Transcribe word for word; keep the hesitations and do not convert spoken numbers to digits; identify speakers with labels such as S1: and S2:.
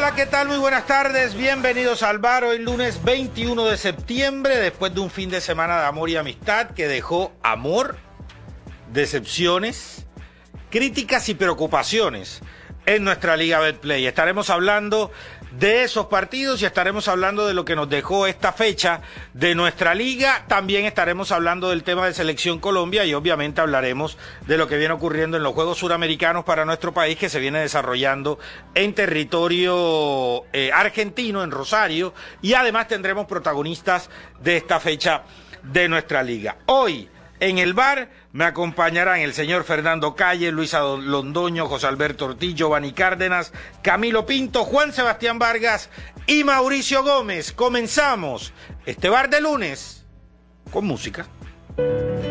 S1: Hola, ¿qué tal? Muy buenas tardes, bienvenidos al bar. Hoy lunes veintiuno de septiembre, después de un fin de semana de amor y amistad que dejó amor, decepciones, críticas y preocupaciones en nuestra Liga Betplay. Estaremos hablando de esos partidos y estaremos hablando de lo que nos dejó esta fecha de nuestra liga. También estaremos hablando del tema de Selección Colombia y obviamente hablaremos de lo que viene ocurriendo en los Juegos Suramericanos para nuestro país, que se viene desarrollando en territorio eh, argentino, en Rosario, y además tendremos protagonistas de esta fecha de nuestra liga. Hoy en el bar me acompañarán el señor Fernando Calle, Luisa Londoño, José Alberto Ortiz, Giovanni Cárdenas, Camilo Pinto, Juan Sebastián Vargas y Mauricio Gómez. Comenzamos este bar de lunes con música.